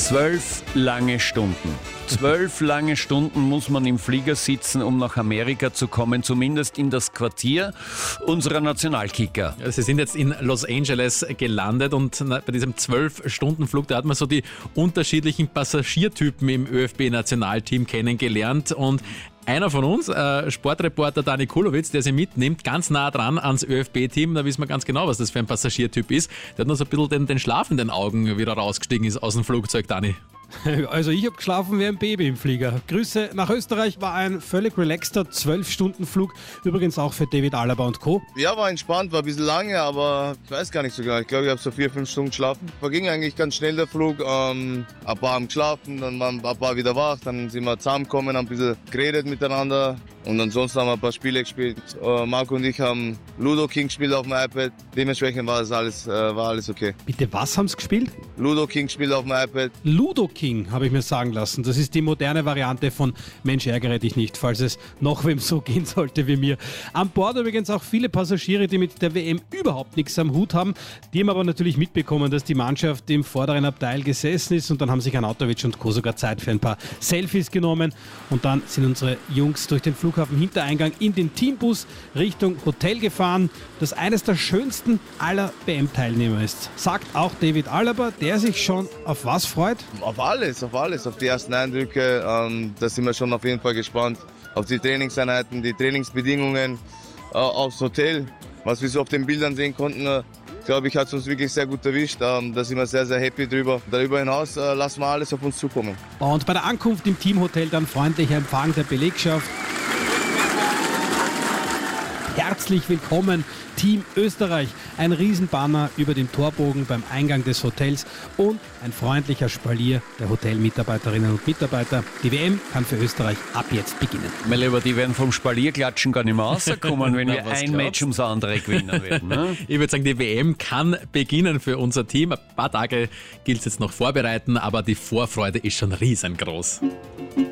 12 lange Stunden. 12 lange Stunden muss man im Flieger sitzen, um nach Amerika zu kommen, zumindest in das Quartier unserer Nationalkicker. Sie sind jetzt in Los Angeles gelandet und bei diesem 12-Stunden-Flug, da hat man so die unterschiedlichen Passagiertypen im ÖFB-Nationalteam kennengelernt und einer von uns, Sportreporter Dani Kulowitz, der sie mitnimmt, ganz nah dran ans ÖFB-Team, da wissen wir ganz genau, was das für ein Passagiertyp ist. Der hat nur so ein bisschen den Schlaf in den Augen, wie er rausgestiegen ist aus dem Flugzeug, Dani. Also ich habe geschlafen wie ein Baby im Flieger. Grüße nach Österreich, war ein völlig relaxter 12-Stunden-Flug. Übrigens auch für David Alaba und Co. Ja, war entspannt, war ein bisschen lange, aber ich weiß gar nicht so genau. Ich glaube, ich habe so 4-5 Stunden geschlafen. Verging eigentlich ganz schnell der Flug. Ein paar haben geschlafen, dann waren ein paar wieder wach. Dann sind wir zusammengekommen, haben ein bisschen geredet miteinander. Und ansonsten haben wir ein paar Spiele gespielt. Marco und ich haben Ludo King gespielt auf dem iPad. Dementsprechend war alles okay. Bitte, was haben sie gespielt? Ludo King gespielt auf dem iPad. Ludo King, habe ich mir sagen lassen. Das ist die moderne Variante von Mensch, ärgere dich nicht, falls es noch wem so gehen sollte wie mir. An Bord übrigens auch viele Passagiere, die mit der WM überhaupt nichts am Hut haben. Die haben aber natürlich mitbekommen, dass die Mannschaft im vorderen Abteil gesessen ist und dann haben sich Arnautovic und Co. sogar Zeit für ein paar Selfies genommen. Und dann sind unsere Jungs durch den Flughafen-Hintereingang in den Teambus Richtung Hotel gefahren, das eines der schönsten aller WM-Teilnehmer ist. Sagt auch David Alaba, der sich schon auf was freut? Auf alles, auf die ersten Eindrücke. Da sind wir schon auf jeden Fall gespannt. Auf die Trainingseinheiten, die Trainingsbedingungen, aufs Hotel. Was wir so auf den Bildern sehen konnten, glaube ich, hat es uns wirklich sehr gut erwischt. Da sind wir sehr, sehr happy drüber. Darüber hinaus lassen wir alles auf uns zukommen. Und bei der Ankunft im Teamhotel dann freundlicher Empfang der Belegschaft. Herzlich willkommen, Team Österreich. Ein Riesenbanner über dem Torbogen beim Eingang des Hotels und ein freundlicher Spalier der Hotelmitarbeiterinnen und Mitarbeiter. Die WM kann für Österreich ab jetzt beginnen. Mein Lieber, die werden vom Spalierklatschen gar nicht mehr rauskommen, wenn wir ein Match ums andere gewinnen werden. Ne? Ich würde sagen, die WM kann beginnen für unser Team. Ein paar Tage gilt es jetzt noch vorbereiten, aber die Vorfreude ist schon riesengroß.